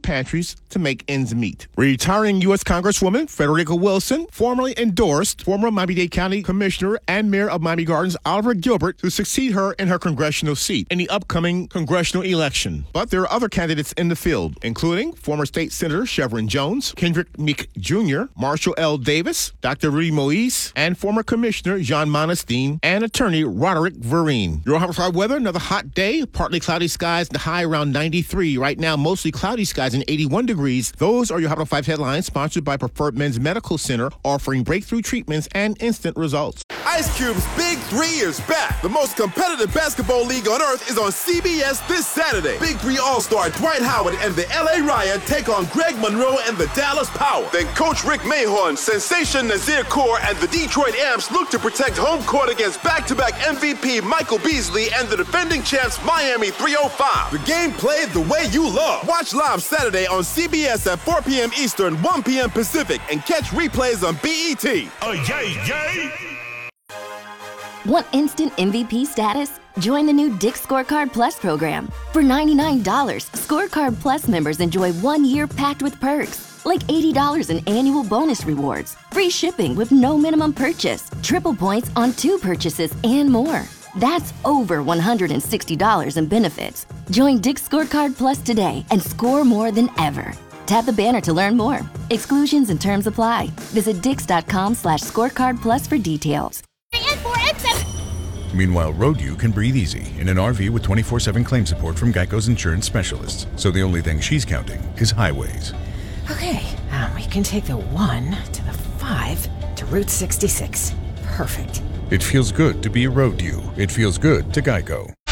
pantries to make ends meet. Retiring U.S. Congresswoman Frederica Wilson formally endorsed former Miami-Dade County Commissioner and Mayor of Miami Gardens Oliver Gilbert to succeed her in her congressional seat in the upcoming congressional election. But there are other candidates in the field, including former State Senator Chevron Jones, Kendrick Meek Jr., Marshall L. Davis, Dr. Rudy Moise, and former Commissioner John Monestein and attorney Roderick Vereen. Your 105 weather, another hot day, partly cloudy skies, the high around 93. Right now, mostly cloudy skies and 81 degrees. Those are your Hot 5 headlines, sponsored by Preferred Men's Medical Center, offering breakthrough treatments and instant results. Ice Cube's Big 3 is back. The most competitive basketball league on earth is on CBS this Saturday. Big 3 All-Star Dwight Howard and the LA Ryan take on Greg Monroe and the Dallas Power. Then Coach Rick Mahorn, Sensation Nazir Kaur, and the Detroit Amps look to protect home court against back-to-back MVP Michael Beasley and the defending champs Miami 305. The game played the way you love. Watch live Saturday on CBS at 4 p.m. Eastern, 1 p.m. Pacific, and catch replays on BET. Oh, yay! Want instant MVP status? Join the new Dick's Scorecard Plus program. For $99, Scorecard Plus members enjoy 1 year packed with perks, like $80 in annual bonus rewards, free shipping with no minimum purchase, triple points on 2 purchases, and more. That's over $160 in benefits. Join Dick's Scorecard Plus today and score more than ever. Tap the banner to learn more. Exclusions and terms apply. Visit dix.com/scorecardplus for details. Meanwhile, Road-U can breathe easy in an RV with 24/7 claim support from Geico's insurance specialists. So the only thing she's counting is highways. Okay, we can take the 1 to the 5 to Route 66. Perfect. It feels good to be a Road-U. It feels good to Geico.